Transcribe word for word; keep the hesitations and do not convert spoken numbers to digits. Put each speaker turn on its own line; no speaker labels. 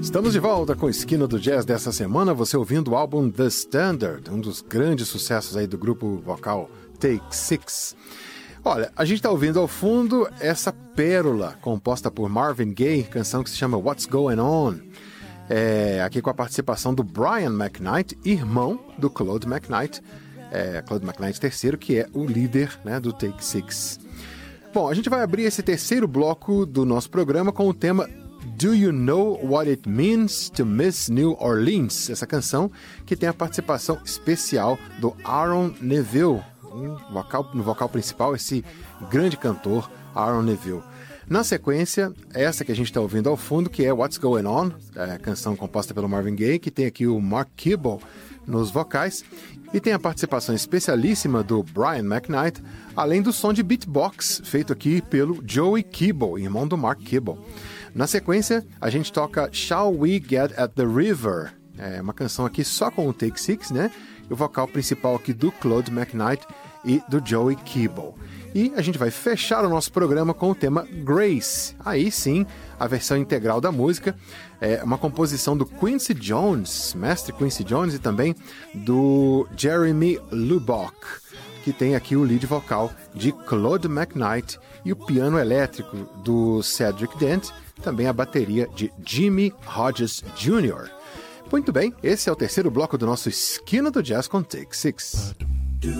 Estamos de volta com a Esquina do Jazz dessa semana, você ouvindo o álbum The Standard, um dos grandes sucessos aí do grupo vocal Take Six. Olha, a gente está ouvindo ao fundo essa pérola composta por Marvin Gaye, canção que se chama What's Going On, é, aqui com a participação do Brian McKnight, irmão do Claude McKnight, é, Claude McKnight terceiro, que é o líder, né, do Take Six. Bom, a gente vai abrir esse terceiro bloco do nosso programa com o tema Do You Know What It Means to Miss New Orleans? Essa canção que tem a participação especial do Aaron Neville, um vocal, no vocal principal, esse grande cantor Aaron Neville. Na sequência, essa que a gente está ouvindo ao fundo, que é What's Going On, é, canção composta pelo Marvin Gaye, que tem aqui o Mark Kibble nos vocais, e tem a participação especialíssima do Brian McKnight, além do som de beatbox feito aqui pelo Joey Kibble, irmão do Mark Kibble. Na sequência, a gente toca Shall We Get at the River, é uma canção aqui só com o Take Six, né? E o vocal principal aqui do Claude McKnight e do Joey Kibble. E a gente vai fechar o nosso programa com o tema Grace. Aí sim, a versão integral da música, é uma composição do Quincy Jones, mestre Quincy Jones, e também do Jeremy Lubbock, que tem aqui o lead vocal de Claude McKnight e o piano elétrico do Cedric Dent, também a bateria de Jimmy Hodges Júnior Muito bem, esse é o terceiro bloco do nosso Esquina do Jazz com Take Six.